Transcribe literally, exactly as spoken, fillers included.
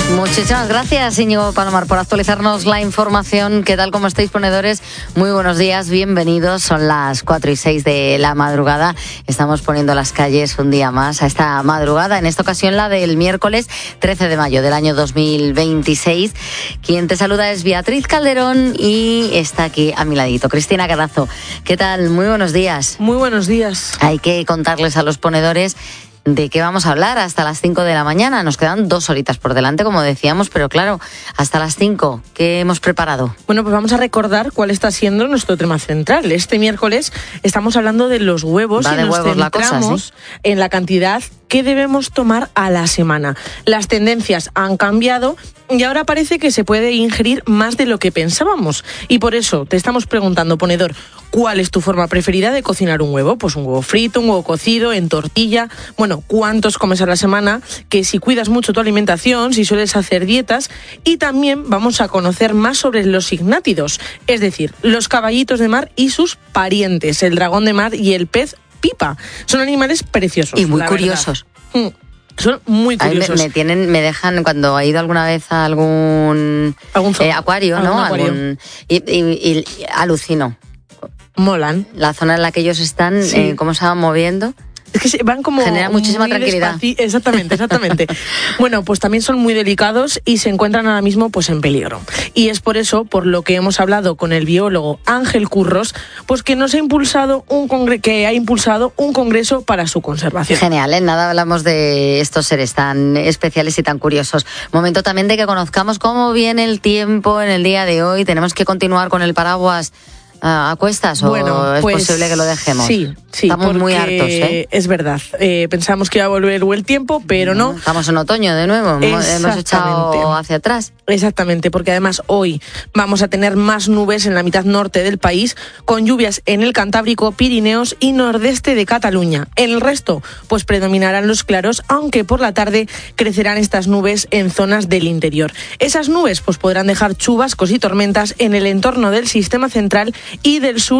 Muchísimas gracias, Íñigo Palomar, por actualizarnos la información. ¿Qué tal? ¿Cómo estáis, ponedores? Muy buenos días, bienvenidos. Son las cuatro y seis de la madrugada. Estamos poniendo las calles un día más a esta madrugada, en esta ocasión la del miércoles trece de mayo del año dos mil veintiséis. Quien te saluda es Beatriz Calderón y está aquí a mi ladito Cristina Carazo. ¿Qué tal? Muy buenos días. Muy buenos días. Hay que contarles a los ponedores de qué vamos a hablar hasta las cinco de la mañana. Nos quedan dos horitas por delante, como decíamos, pero claro, hasta las cinco, ¿qué hemos preparado? Bueno, pues vamos a recordar cuál está siendo nuestro tema central. Este miércoles estamos hablando de los huevos Va y de nos huevos la centramos cosa, ¿sí? en la cantidad que debemos tomar a la semana. Las tendencias han cambiado y ahora parece que se puede ingerir más de lo que pensábamos. Y por eso te estamos preguntando, ponedor, ¿cuál es tu forma preferida de cocinar un huevo? Pues un huevo frito, un huevo cocido, en tortilla. Bueno, ¿cuántos comes a la semana? Que si cuidas mucho tu alimentación, si sueles hacer dietas. Y también vamos a conocer más sobre los ignátidos, es decir, los caballitos de mar y sus parientes, el dragón de mar y el pez pipa. Son animales preciosos y muy la curiosos. verdad. Son muy curiosos. Me, me tienen, me dejan, cuando he ido alguna vez a algún, ¿Algún eh, acuario, ¿Algún ¿no? acuario? Algún, y, y, y alucino. Molan. La zona en la que ellos están, Sí. eh, cómo se van moviendo. Es que se van como... Genera muchísima muy tranquilidad. despaci- Exactamente, exactamente. Bueno, pues también son muy delicados y se encuentran ahora mismo pues en peligro. Y es por eso, por lo que hemos hablado con el biólogo Ángel Curros, pues que nos ha impulsado un congre- que ha impulsado un congreso para su conservación. Genial, ¿eh? Nada hablamos de estos seres tan especiales y tan curiosos. Momento también de que conozcamos cómo viene el tiempo en el día de hoy. ¿Tenemos que continuar con el paraguas a cuestas o Bueno, es pues, posible que lo dejemos? Sí, sí. Estamos muy porque hartos, ¿eh? Es verdad. Eh, pensamos que iba a volver el tiempo, pero no. Estamos en otoño de nuevo, hemos hemos echado Exactamente. hacia atrás. Exactamente, porque además hoy vamos a tener más nubes en la mitad norte del país, con lluvias en el Cantábrico, Pirineos y nordeste de Cataluña. En el resto, pues predominarán los claros, aunque por la tarde crecerán estas nubes en zonas del interior. Esas nubes pues podrán dejar chubascos y tormentas en el entorno del sistema central y del sur